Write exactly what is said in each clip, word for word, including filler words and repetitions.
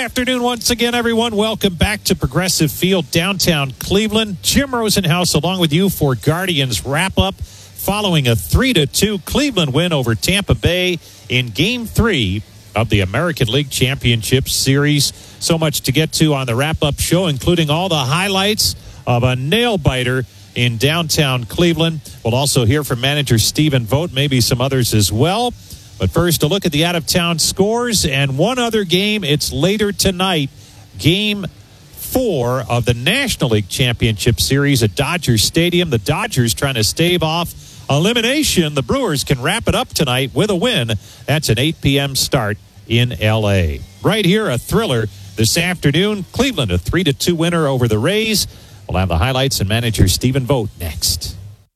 afternoon once again, everyone. Welcome back to Progressive Field, downtown Cleveland. Jim Rosenhaus along with you for Guardians wrap-up following a three to two Cleveland win over Tampa Bay in Game three of the American League Championship Series. So much to get to on the wrap-up show, including all the highlights of a nail-biter in downtown Cleveland. We'll also hear from manager Stephen Vogt, maybe some others as well. But first, a look at the out-of-town scores and one other game. It's later tonight, Game four of the National League Championship Series at Dodger Stadium. The Dodgers trying to stave off elimination. The Brewers can wrap it up tonight with a win. That's an eight p.m. start in L A. Right here, a thriller this afternoon. Cleveland, a three to two winner over the Rays. We'll have the highlights and manager Stephen Vogt next.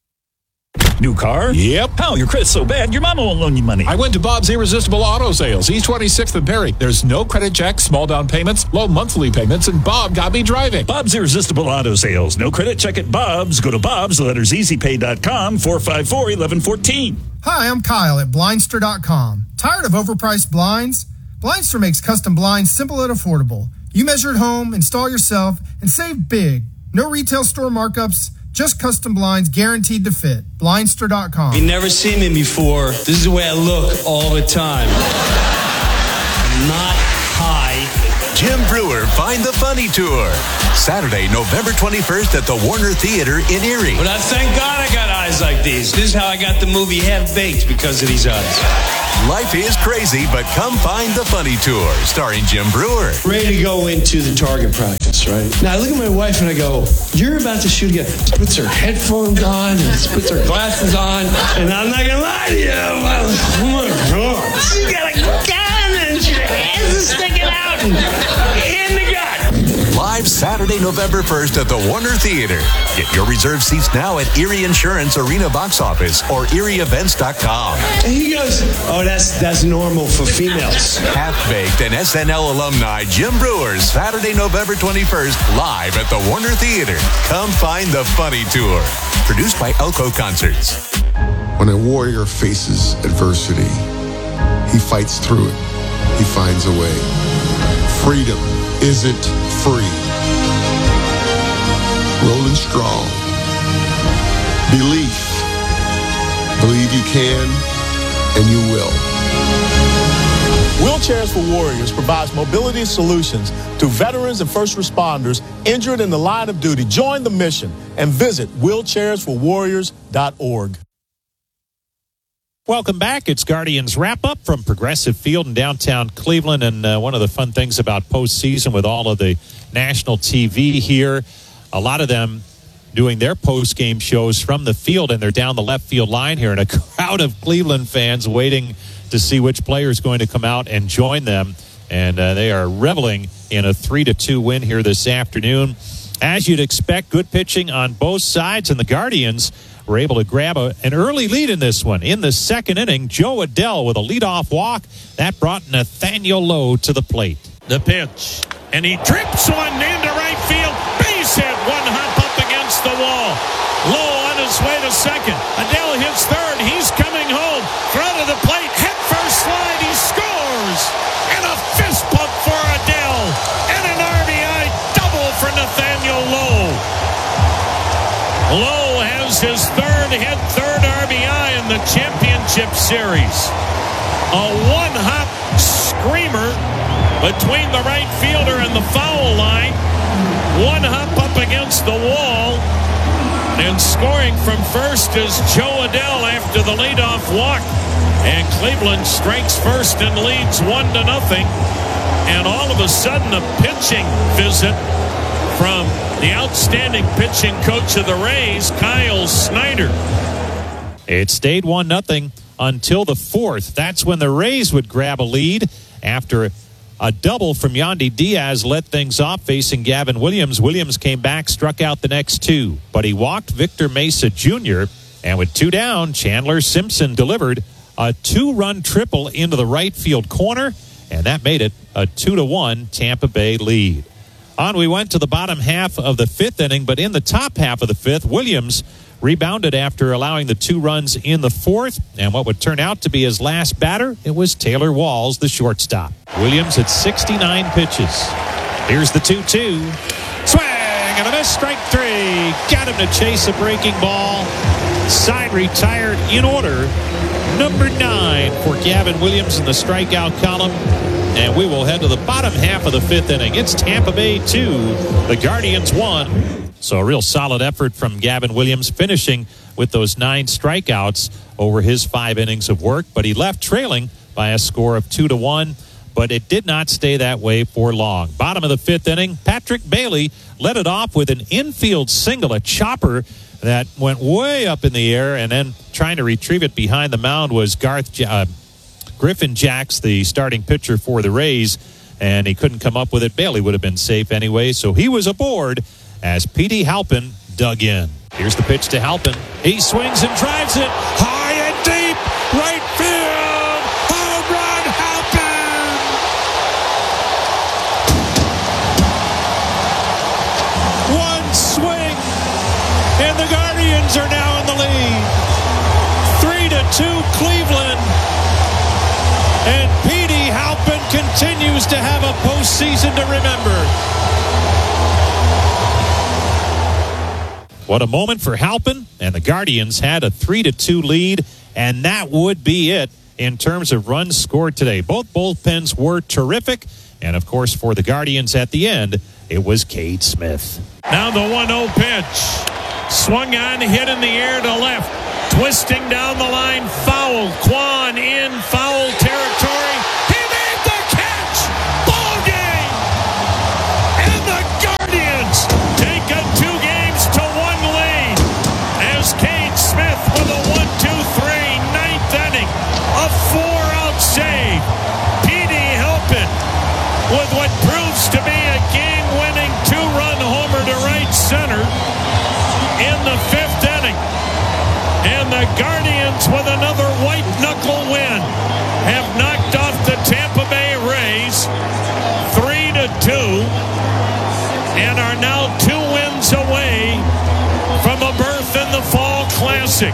New car? Yep. How? Your credit's so bad, your mama won't loan you money. I went to Bob's Irresistible Auto Sales, East twenty-sixth and Perry. There's no credit check, small down payments, low monthly payments, and Bob got me driving. Bob's Irresistible Auto Sales. No credit check at Bob's. Go to Bob's, the letters easy pay dot com, four five four, one one one four. Hi, I'm Kyle at Blindster dot com. Tired of overpriced blinds? Blindster makes custom blinds simple and affordable. You measure at home, install yourself, and save big. No retail store markups, just custom blinds guaranteed to fit. Blindster dot com. You've never seen me before. This is the way I look all the time. I'm not high. Jim Breuer Find the Funny Tour. Saturday, November twenty-first at the Warner Theater in Erie. But I thank God I got eyes like these. This is how I got the movie Half-Baked, because of these eyes. Life is crazy, but come find the Funny Tour, starring Jim Breuer. Ready to go into the target practice, right? Now I look at my wife and I go, you're about to shoot again. She puts her headphones on and puts her glasses on, and I'm not gonna lie to you. Oh my God. She's got a gun and her hands are sticking out and in the gut. Live Saturday, November first at the Warner Theater. Get your reserved seats now at Erie Insurance Arena Box Office or erie events dot com. And he goes, oh, that's that's normal for females. Half-Baked and S N L alumni Jim Breuer, Saturday, November twenty-first, live at the Warner Theater. Come find the Funny Tour. Produced by Elko Concerts. When a warrior faces adversity, he fights through it. He finds a way. Freedom isn't free. Rolling strong. Belief. Believe you can and you will. Wheelchairs for Warriors provides mobility solutions to veterans and first responders injured in the line of duty. Join the mission and visit wheelchairs for warriors dot org. Welcome back. It's Guardians wrap-up from Progressive Field in downtown Cleveland. And uh, one of the fun things about postseason with all of the national T V here, a lot of them doing their post-game shows from the field, and they're down the left field line here, and a crowd of Cleveland fans waiting to see which player is going to come out and join them. And uh, they are reveling in a three to two win here this afternoon. As you'd expect, good pitching on both sides, and the Guardians were able to grab a, an early lead in this one. In the second inning, Joe Adell with a leadoff walk. That brought Nathaniel Lowe to the plate. The pitch, and he drips one into right field. Base hit, one hop up against the wall. Lowe on his way to second. Adell hits third. He's coming home. Front of the plate, head first slide. He scores, and a fist pump for Adell, and an R B I double for Nathaniel Lowe. Lowe has his third hit, third R B I in the championship series. A one-hop screamer between the right fielder and the foul line. One hop up against the wall. And scoring from first is Joe Adell after the leadoff walk. And Cleveland strikes first and leads one to nothing. And all of a sudden a pitching visit from the outstanding pitching coach of the Rays, Kyle Snyder. It stayed one nothing until the fourth. That's when the Rays would grab a lead after a double from Yandy Diaz let things off facing Gavin Williams. Williams came back, struck out the next two, but he walked Victor Mesa Junior And with two down, Chandler Simpson delivered a two-run triple into the right field corner, and that made it a two to one Tampa Bay lead. On we went to the bottom half of the fifth inning, but in the top half of the fifth, Williams rebounded after allowing the two runs in the fourth, and what would turn out to be his last batter, it was Taylor Walls, the shortstop. Williams at sixty-nine pitches. Here's the two two. Swing and a miss. Strike three. Got him to chase a breaking ball. Side retired in order. Number nine for Gavin Williams in the strikeout column. And we will head to the bottom half of the fifth inning. It's Tampa Bay two, the Guardians one. So a real solid effort from Gavin Williams, finishing with those nine strikeouts over his five innings of work. But he left trailing by a score of two to one. But it did not stay that way for long. Bottom of the fifth inning, Patrick Bailey led it off with an infield single, a chopper that went way up in the air, and then trying to retrieve it behind the mound was Garth uh, Griffin Jacks, the starting pitcher for the Rays, and he couldn't come up with it. Bailey would have been safe anyway, so he was aboard as Petey Halpin dug in. Here's the pitch to Halpin. He swings and drives it high and deep, right field, home run, Halpin! One swing, and the Guardians are now in the lead. Three to two, Cleveland. And Petey Halpin continues to have a postseason to remember. What a moment for Halpin, and the Guardians had a three to two lead, and that would be it in terms of runs scored today. Both bullpens were terrific, and of course for the Guardians at the end, it was Cade Smith. Now the one oh pitch. Swung on, hit in the air to left. Twisting down the line, foul. Kwan in foul territory. He made the catch. Ball game. And the Guardians take a two games to one lead as Cade Smith with a one two three ninth inning. A four-out save. Petey Halpin with what proves to be a game-winning two-run homer to right center in the fifth inning. And the Guardians, with another white-knuckle win, have knocked off the Tampa Bay Rays three to two and are now two wins away from a berth in the Fall Classic.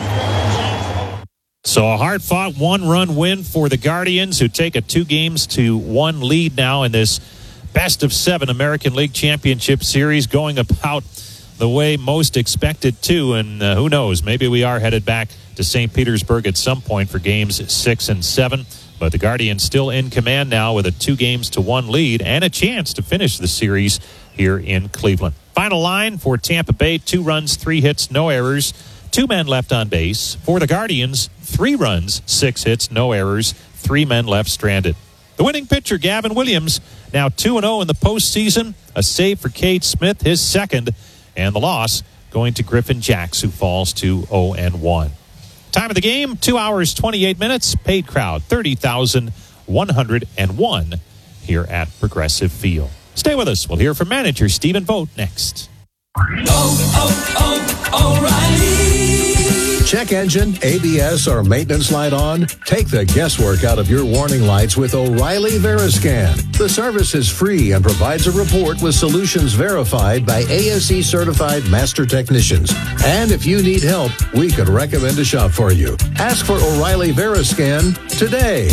So a hard-fought one-run win for the Guardians, who take a two games to one lead now in this best-of-seven American League Championship Series, going about the way most expected to, and uh, who knows, maybe we are headed back to Saint Petersburg at some point for games six and seven. But the Guardians still in command now with a two games to one lead and a chance to finish the series here in Cleveland. Final line for Tampa Bay: two runs, three hits, no errors, two men left on base. For the Guardians, three runs, six hits, no errors, three men left stranded. The winning pitcher, Gavin Williams, now two and oh in the postseason. A save for Cade Smith, his second. And the loss going to Griffin Jacks, who falls to oh and one. Time of the game, two hours, twenty-eight minutes. Paid crowd, thirty thousand one hundred one here at Progressive Field. Stay with us. We'll hear from manager Stephen Vogt next. Oh, oh, oh, O'Reilly. Check engine, A B S, or maintenance light on? Take the guesswork out of your warning lights with O'Reilly Veriscan. The service is free and provides a report with solutions verified by A S E certified master technicians. And if you need help, we could recommend a shop for you. Ask for O'Reilly Veriscan today.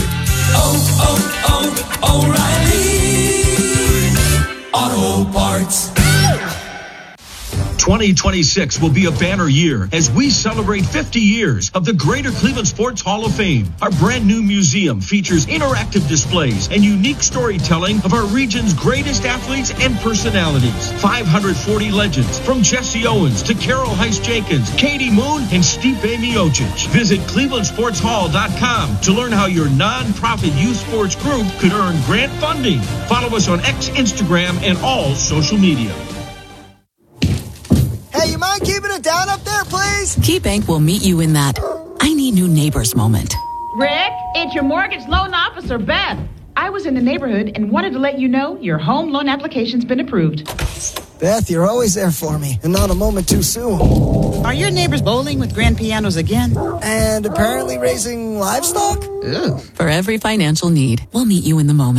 Oh, oh, oh, O'Reilly Auto Parts. twenty twenty-six will be a banner year as we celebrate fifty years of the Greater Cleveland Sports Hall of Fame. Our brand new museum features interactive displays and unique storytelling of our region's greatest athletes and personalities. five hundred forty legends, from Jesse Owens to Carol Heiss-Jenkins, Katie Moon, and Stipe Miocic. Visit cleveland sports hall dot com to learn how your nonprofit youth sports group could earn grant funding. Follow us on X, Instagram, and all social media. Hey, you mind keeping it down up there, please? KeyBank will meet you in that I need new neighbors moment. Rick, it's your mortgage loan officer, Beth. I was in the neighborhood and wanted to let you know your home loan application's been approved. Beth, you're always there for me, and not a moment too soon. Are your neighbors bowling with grand pianos again? And apparently raising livestock? Ugh. For every financial need, we'll meet you in the moment.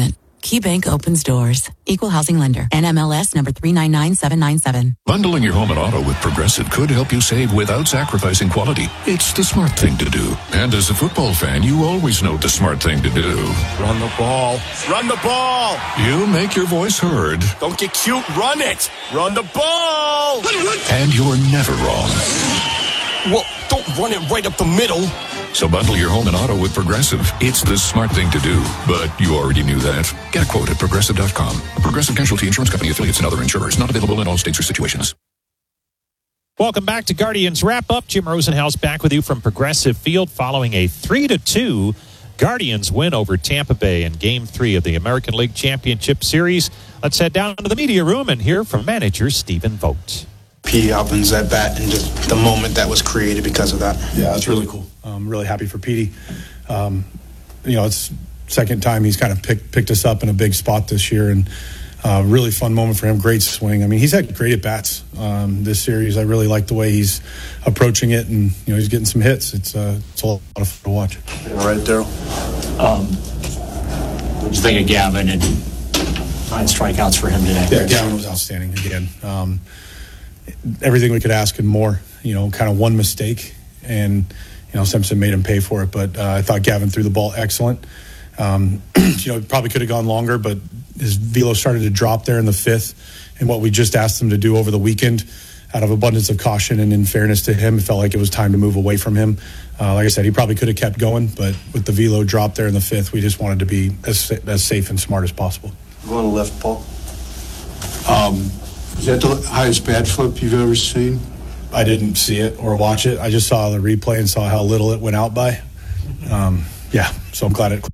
KeyBank opens doors. Equal housing lender. N M L S number three nine nine seven nine seven. Bundling your home and auto with Progressive could help you save without sacrificing quality. It's the smart thing to do. And as a football fan, you always know the smart thing to do. Run the ball. Run the ball. You make your voice heard. Don't get cute. Run it. Run the ball. And you're never wrong. Well, don't run it right up the middle. So bundle your home and auto with Progressive. It's the smart thing to do. But you already knew that. Get a quote at Progressive dot com. Progressive Casualty Insurance Company, affiliates, and other insurers. Not available in all states or situations. Welcome back to Guardians Wrap Up. Jim Rosenhaus back with you from Progressive Field following a three to two Guardians win over Tampa Bay in Game three of the American League Championship Series. Let's head down to the media room and hear from manager Stephen Vogt. P. Alvin's at bat and just the moment that was created because of that. Yeah, that's really cool. I'm really happy for Petey. Um, you know, it's second time he's kind of picked picked us up in a big spot this year, and uh, really fun moment for him. Great swing. I mean, he's had great at bats um, this series. I really like the way he's approaching it, and you know, he's getting some hits. It's uh, it's a lot of fun to watch. All right, Daryl. Um, what did you think of Gavin and nine strikeouts for him today? Yeah, Gavin was outstanding again. Um, everything we could ask and more. You know, kind of one mistake, and you know, Simpson made him pay for it. But uh, I thought Gavin threw the ball excellent. Um, you know, probably could have gone longer, but his velo started to drop there in the fifth. And what we just asked him to do over the weekend, out of abundance of caution and in fairness to him, it felt like it was time to move away from him. Uh, like I said, he probably could have kept going, but with the velo drop there in the fifth, we just wanted to be as as safe and smart as possible. Go on the left, Paul. Um, is that the highest bat flip you've ever seen? I didn't see it or watch it. I just saw the replay and saw how little it went out by. Um, yeah, so I'm glad it.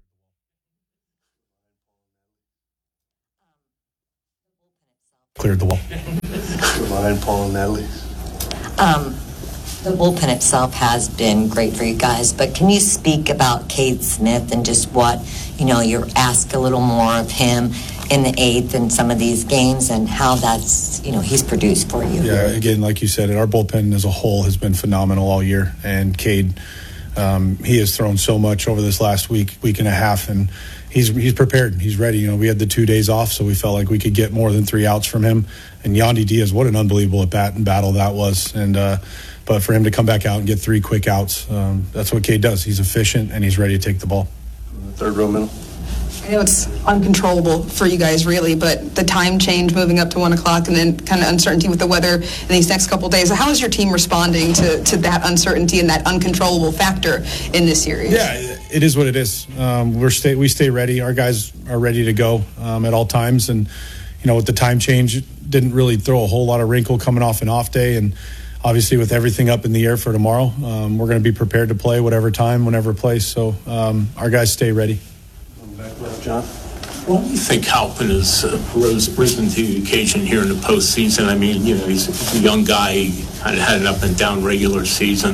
Cleared the wall. Ryan, Paul, and Natalie. Um, the bullpen itself has been great for you guys, but can you speak about Cade Smith and just what, you know, you're asked a little more of him in the eighth and some of these games and how that's, you know, he's produced for you? Yeah, again, like you said, our bullpen as a whole has been phenomenal all year. And Cade, um, he has thrown so much over this last week, week and a half, and he's he's prepared. He's ready. You know, we had the two days off, so we felt like we could get more than three outs from him. And Yandy Diaz, what an unbelievable at bat and battle that was. And uh, but for him to come back out and get three quick outs, um, that's what Cade does. He's efficient and he's ready to take the ball. Third row middle. I know it's uncontrollable for you guys, really, but the time change moving up to one o'clock and then kind of uncertainty with the weather in these next couple of days. How is your team responding to, to that uncertainty and that uncontrollable factor in this series? Yeah, it is what it is. Um, we're stay we stay ready. Our guys are ready to go um, at all times, and you know, with the time change, it didn't really throw a whole lot of wrinkle coming off an off day, and obviously with everything up in the air for tomorrow, um, we're going to be prepared to play whatever time, whenever place. So um, our guys stay ready. Back left, John. Why do you think Halpin has uh, rose, risen to the occasion here in the postseason? I mean, you know, he's a young guy, he kind of had an up and down regular season.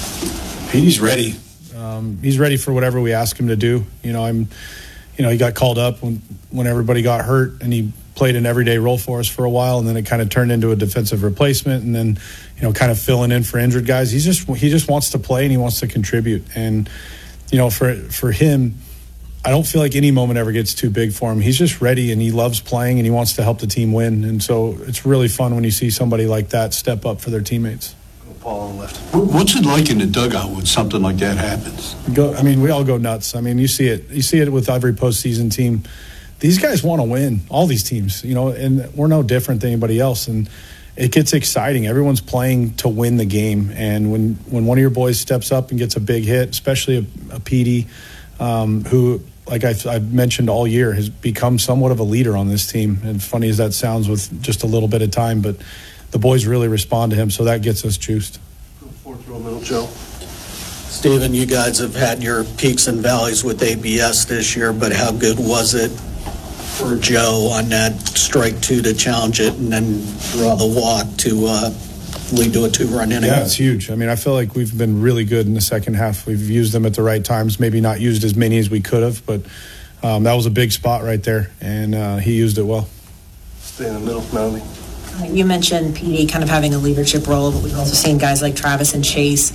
He's ready. Um, he's ready for whatever we ask him to do. You know, I'm. You know, he got called up when when everybody got hurt, and he played an everyday role for us for a while, and then it kind of turned into a defensive replacement, and then, you know, kind of filling in for injured guys. He's just he just wants to play and he wants to contribute, and you know, for for him, I don't feel like any moment ever gets too big for him. He's just ready and he loves playing and he wants to help the team win. And so it's really fun when you see somebody like that step up for their teammates. Paul on the left. What's it like in the dugout when something like that happens? Go, I mean, we all go nuts. I mean, you see it. You see it with every postseason team. These guys want to win. All these teams, you know, and we're no different than anybody else. And it gets exciting. Everyone's playing to win the game. And when, when one of your boys steps up and gets a big hit, especially a, a Petey, um, who, like I've, I've mentioned all year, has become somewhat of a leader on this team. And funny as that sounds with just a little bit of time, but the boys really respond to him, so that gets us juiced. Fourth row middle, Joe. Stephen, you guys have had your peaks and valleys with A B S this year, but how good was it for Joe on that strike two to challenge it and then draw the walk to uh, lead to a two-run inning? Yeah, it's huge. I mean, I feel like we've been really good in the second half. We've used them at the right times, maybe not used as many as we could have, but um, that was a big spot right there, and uh, he used it well. Stay in the middle, Melanie. You mentioned P D kind of having a leadership role, but we've also seen guys like Travis and Chase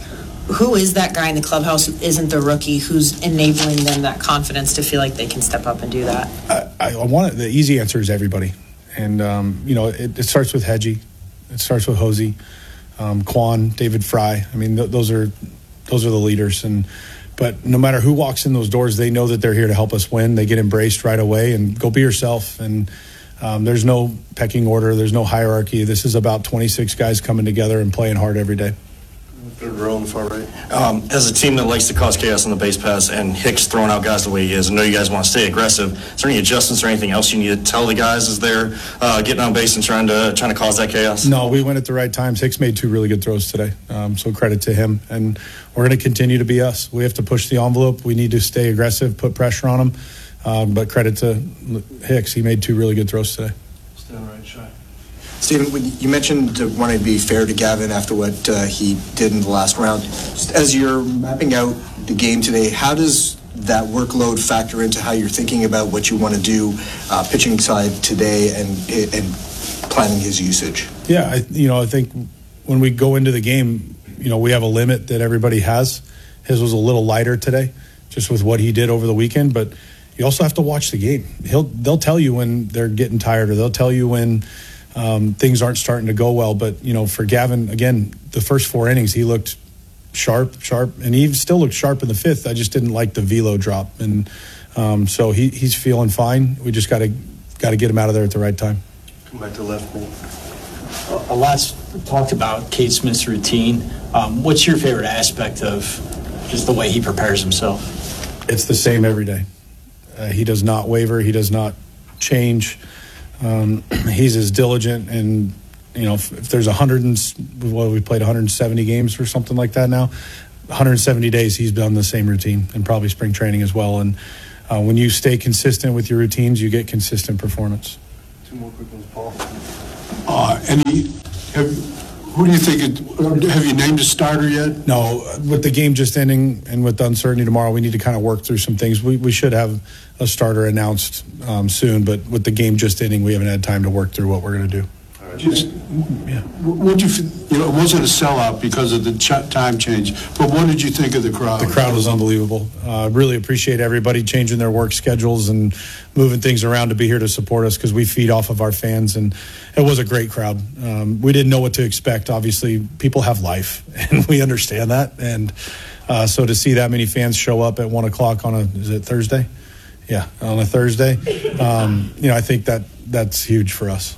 who is that guy in the clubhouse who isn't the rookie who's enabling them that confidence to feel like they can step up and do that? I, I want it, the easy answer is everybody. And, um, you know, it, it starts with Hedgie. It starts with Hosey, um, Quan, David Fry. I mean, th- those are those are the leaders. And But no matter who walks in those doors, they know that they're here to help us win. They get embraced right away and go be yourself. And um, there's no pecking order. There's no hierarchy. This is about twenty-six guys coming together and playing hard every day. Third row on the far right. Um, as a team that likes to cause chaos on the base pass and Hicks throwing out guys the way he is, I know you guys want to stay aggressive. Is there any adjustments or anything else you need to tell the guys as they're uh, getting on base and trying to trying to cause that chaos? No, we went at the right times. Hicks made two really good throws today, um, so credit to him. And we're going to continue to be us. We have to push the envelope. We need to stay aggressive, put pressure on him. Um, but credit to Hicks. He made two really good throws today. Stand right, shy. Stephen, you mentioned wanting to be fair to Gavin after what uh, he did in the last round. Just as you're mapping out the game today, how does that workload factor into how you're thinking about what you want to do uh, pitching side today and and planning his usage? Yeah, I, you know, I think when we go into the game, you know, we have a limit that everybody has. His was a little lighter today, just with what he did over the weekend. But you also have to watch the game. He'll they'll tell you when they're getting tired, or they'll tell you when Um, things aren't starting to go well. But, you know, for Gavin, again, the first four innings, he looked sharp, sharp, and he still looked sharp in the fifth. I just didn't like the velo drop. And um, so he, he's feeling fine. We just got to got to get him out of there at the right time. Come back to left, Nate. A lot's talked about Cade Smith's routine. Um, what's your favorite aspect of just the way he prepares himself? It's the same every day. Uh, he does not waver. He does not change. Um, he's as diligent, and you know, if, if there's a hundred and well, we played one hundred seventy games or something like that now. one hundred seventy days, he's done the same routine, and probably spring training as well. And uh, when you stay consistent with your routines, you get consistent performance. Two more quick ones, Paul. Uh, any, have, who do you think, it, have you named a starter yet? No, with the game just ending and with the uncertainty tomorrow, we need to kind of work through some things. We, we should have a starter announced um, soon, but with the game just ending, we haven't had time to work through what we're going to do. All right. Just, yeah. What you, you know, it wasn't a sellout because of the ch- time change, but what did you think of the crowd? The crowd was unbelievable. Uh, really appreciate everybody changing their work schedules and moving things around to be here to support us, because we feed off of our fans, and it was a great crowd. Um, we didn't know what to expect. Obviously, people have life, and we understand that. And uh, so to see that many fans show up at one o'clock on a, is it Thursday? Yeah, on a Thursday. Um, you know, I think that that's huge for us.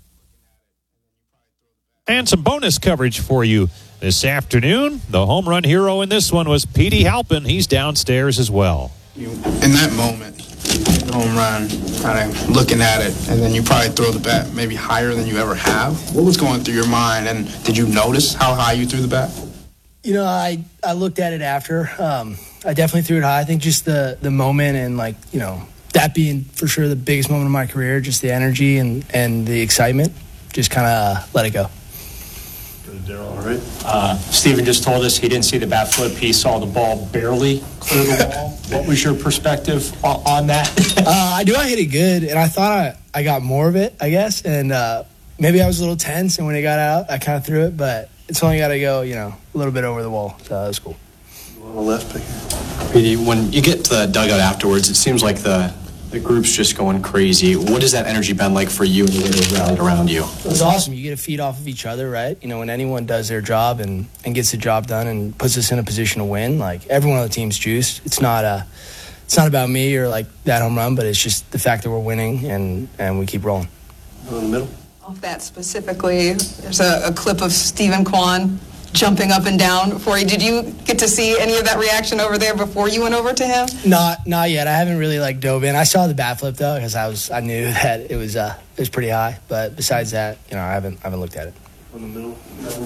And some bonus coverage for you this afternoon. The home run hero in this one was Petey Halpin. He's downstairs as well. You, in that moment, the home run, kind of looking at it, and then you probably throw the bat maybe higher than you ever have. What was going through your mind, and did you notice how high you threw the bat? You know, I, I looked at it after. Um, I definitely threw it high. I think just the, the moment and, like, you know, that being for sure the biggest moment of my career, just the energy and, and the excitement, just kind of let it go. Darryl, all right. Uh, Stephen just told us he didn't see the bat flip. He saw the ball barely clear the wall. What was your perspective on, on that? uh, I knew I hit it good, and I thought I, I got more of it, I guess. And uh, maybe I was a little tense, and when it got out, I kind of threw it. But it's only got to go, you know, a little bit over the wall. So that was cool. On the left, pick Petey, when you get to the dugout afterwards, it seems like the the group's just going crazy. What has that energy been like for you and the way they rallied around you? It was awesome. You get to feed off of each other, right? You know, when anyone does their job and, and gets the job done and puts us in a position to win, like, everyone on the team's juiced. It's not a, it's not about me or, like, that home run, but it's just the fact that we're winning and, and we keep rolling. In the middle. Off that specifically, there's a, a clip of Stephen Kwan jumping up and down for you. Did you get to see any of that reaction over there before you went over to him? Not, not yet. I haven't really like dove in. I saw the bat flip though, because I was, I knew that it was, uh, it was pretty high. But besides that, you know, I haven't, I haven't looked at it. In the middle.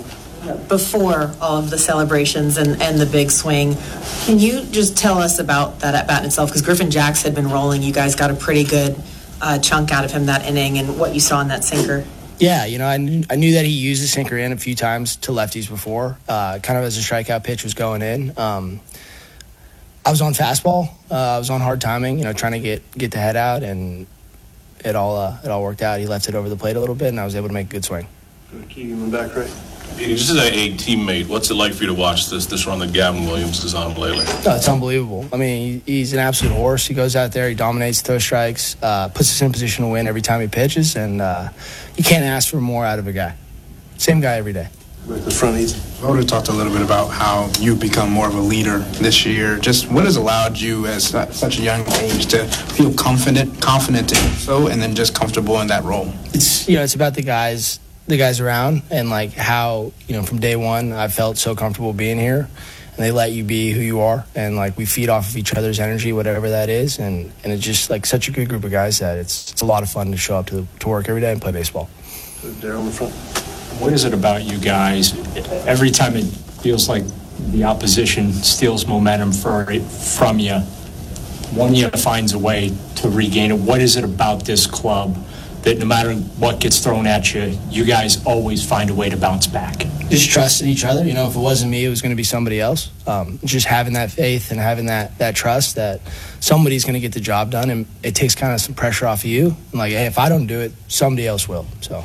Before all of the celebrations and, and the big swing, can you just tell us about that at bat in itself? Because Griffin Jacks had been rolling. You guys got a pretty good uh, chunk out of him that inning, and what you saw in that sinker. Yeah, you know, I knew, I knew that he used the sinker in a few times to lefties before, uh, kind of as a strikeout pitch was going in. Um, I was on fastball. Uh, I was on hard timing, you know, trying to get, get the head out, and it all uh, it all worked out. He left it over the plate a little bit, and I was able to make a good swing. Good. Keep him back right. Just as a, a teammate, what's it like for you to watch this this run that Gavin Williams is on lately? No, it's unbelievable. I mean, he, he's an absolute horse. He goes out there, he dominates throw strikes, uh, puts us in a position to win every time he pitches, and uh, you can't ask for more out of a guy. Same guy every day. Right the front easy. I would have talked a little bit about how you've become more of a leader this year. Just what has allowed you at such a young age to feel confident, confident in so, and then just comfortable in that role? It's, you know, it's about the guys the guys around and like how, you know, from day one I felt so comfortable being here, and they let you be who you are, and like we feed off of each other's energy, whatever that is, and and it's just like such a good group of guys that it's it's a lot of fun to show up to to work every day and play baseball. Darryl in the front. What is it about you guys? Every time it feels like the opposition steals momentum for, from you, one of you finds a way to regain it. What is it about this club that no matter what gets thrown at you, you guys always find a way to bounce back? Just trusting each other. You know, if it wasn't me, it was going to be somebody else. Um, just having that faith and having that, that trust that somebody's going to get the job done, and it takes kind of some pressure off of you. And like, hey, if I don't do it, somebody else will. So.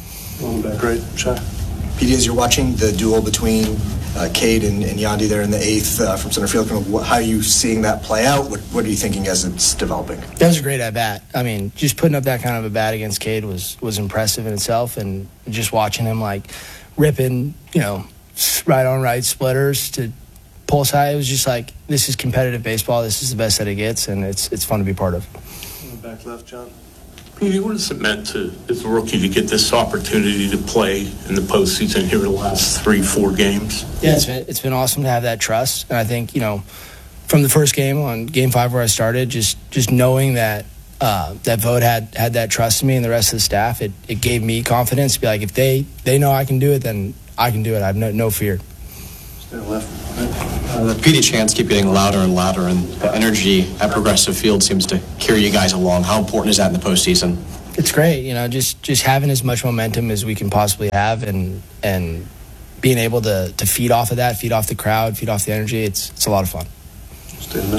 Great, Shy. P D, as you're watching the duel between uh, Cade and, and Yandy there in the eighth uh, from center field, kind of what, how are you seeing that play out? What, what are you thinking as it's developing? That was a great at bat. I mean, just putting up that kind of a bat against Cade was was impressive in itself, and just watching him like ripping, you know, right on right splitters to pulse high. It was just like, this is competitive baseball. This is the best that it gets, and it's it's fun to be part of. Back left, John. Petey, what has it meant to, as a rookie, to get this opportunity to play in the postseason here the last three, four games? Yeah, it's been, it's been awesome to have that trust. And I think, you know, from the first game on game five where I started, just just knowing that uh, that Vogt had, had that trust in me and the rest of the staff, it, it gave me confidence to be like, if they, they know I can do it, then I can do it. I have no, no fear. Stay left. Uh, the P D chants keep getting louder and louder, and the energy at Progressive Field seems to carry you guys along. How important is that in the postseason? It's great, you know, just just having as much momentum as we can possibly have, and and being able to, to feed off of that, feed off the crowd, feed off the energy. It's it's a lot of fun. Stay in the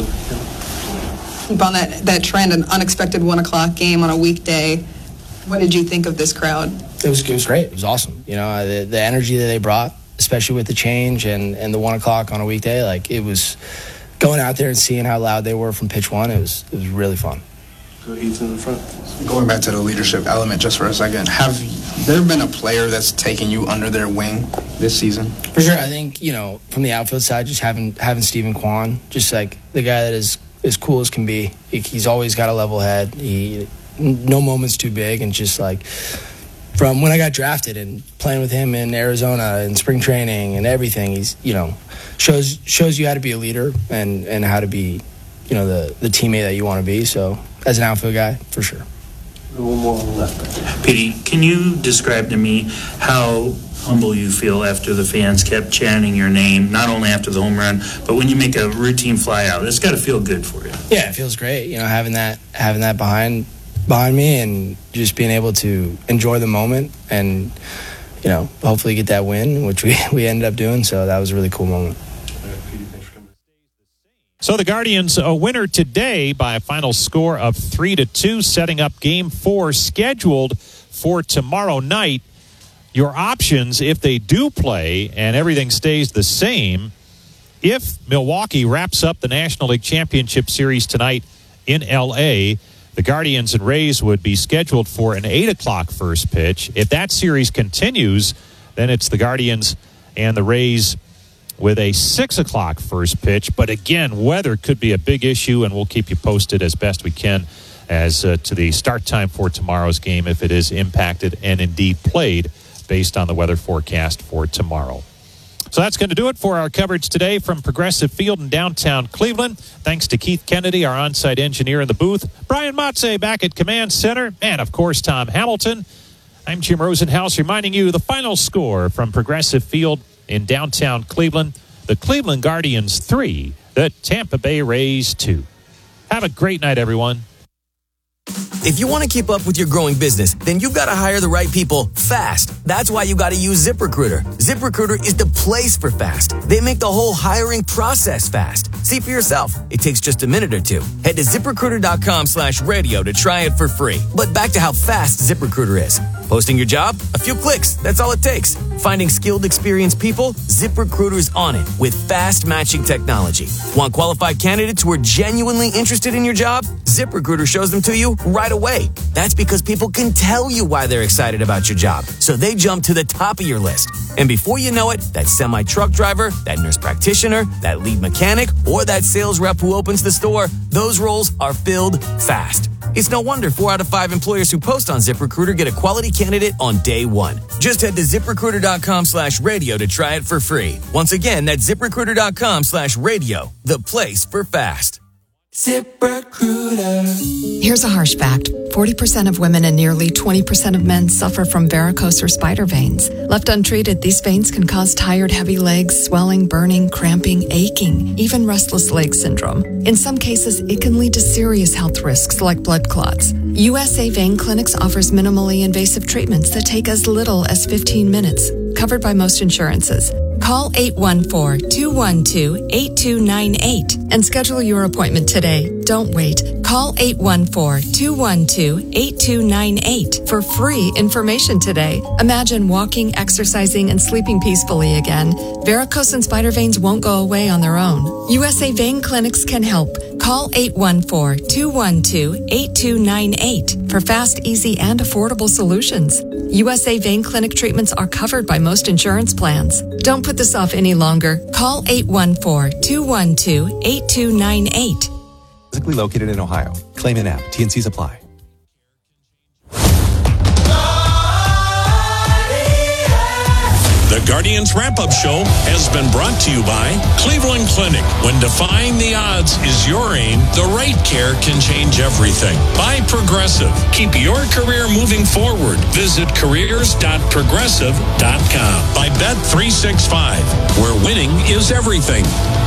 middle. Keep on that, that trend, an unexpected one o'clock game on a weekday. What did you think of this crowd? It was it was great. It was awesome. You know, the, the energy that they brought, especially with the change and, and the one o'clock on a weekday, like it was going out there and seeing how loud they were from pitch one. It was it was really fun. Go Heath in the front. Going back to the leadership element just for a second, have there been a player that's taken you under their wing this season? For sure. I think, you know, from the outfield side, just having having Stephen Kwan, just like the guy that is as cool as can be. He's always got a level head. He no moment's too big, and just like from when I got drafted and playing with him in Arizona and spring training and everything, he's, you know, shows shows you how to be a leader and, and how to be, you know, the, the teammate that you want to be. So as an outfield guy, for sure. One more on the left. Petey, can you describe to me how humble you feel after the fans kept chanting your name, not only after the home run, but when you make a routine fly out? It's got to feel good for you. Yeah, it feels great, you know, having that having that behind behind me and just being able to enjoy the moment and, you know, hopefully get that win, which we, we ended up doing. So that was a really cool moment. So the Guardians a winner today by a final score of three to two, setting up game four scheduled for tomorrow night. Your options, if they do play and everything stays the same, if Milwaukee wraps up the National League Championship Series tonight in L A, the Guardians and Rays would be scheduled for an eight o'clock first pitch. If that series continues, then it's the Guardians and the Rays with a six o'clock first pitch. But again, weather could be a big issue, and we'll keep you posted as best we can as uh, to the start time for tomorrow's game if it is impacted and indeed played based on the weather forecast for tomorrow. So that's going to do it for our coverage today from Progressive Field in downtown Cleveland. Thanks to Keith Kennedy, our on-site engineer in the booth, Brian Motze back at Command Center, and, of course, Tom Hamilton. I'm Jim Rosenhaus reminding you the final score from Progressive Field in downtown Cleveland. The Cleveland Guardians three, the Tampa Bay Rays two. Have a great night, everyone. If you want to keep up with your growing business, then you've got to hire the right people fast. That's why you got to use ZipRecruiter. ZipRecruiter is the place for fast. They make the whole hiring process fast. See for yourself. It takes just a minute or two. Head to ZipRecruiter.com slash radio to try it for free. But back to how fast ZipRecruiter is. Posting your job? A few clicks. That's all it takes. Finding skilled, experienced people? ZipRecruiter's on it with fast matching technology. Want qualified candidates who are genuinely interested in your job? ZipRecruiter shows them to you right away. That's because people can tell you why they're excited about your job, so they jump to the top of your list. And before you know it, that semi-truck driver, that nurse practitioner, that lead mechanic, or that sales rep who opens the store, those roles are filled fast. It's no wonder four out of five employers who post on ZipRecruiter get a quality candidate on day one. Just head to ZipRecruiter.com slash radio to try it for free. Once again, that's ZipRecruiter.com slash radio, the place for fast. ZipRecruiter. Here's a harsh fact. forty percent of women and nearly twenty percent of men suffer from varicose or spider veins. Left untreated, these veins can cause tired, heavy legs, swelling, burning, cramping, aching, even restless leg syndrome. In some cases, it can lead to serious health risks like blood clots. U S A Vein Clinics offers minimally invasive treatments that take as little as fifteen minutes, covered by most insurances. Call eight one four, two one two, eight two nine eight and schedule your appointment today. Don't wait. Call eight one four, two one two, eight two nine eight for free information today. Imagine walking, exercising, and sleeping peacefully again. Varicose and spider veins won't go away on their own. U S A Vein Clinics can help. Call eight one four, two one two, eight two nine eight for fast, easy, and affordable solutions. U S A Vein Clinic treatments are covered by most insurance plans. Don't put this off any longer. Call eight one four, two one two, eight two nine eight. Physically located in Ohio. Claim in app. T N Cs apply. The Guardians Wrap-Up Show has been brought to you by Cleveland Clinic. When defying the odds is your aim, the right care can change everything. By Progressive. Keep your career moving forward. Visit careers dot progressive dot com. By Bet three sixty-five, where winning is everything.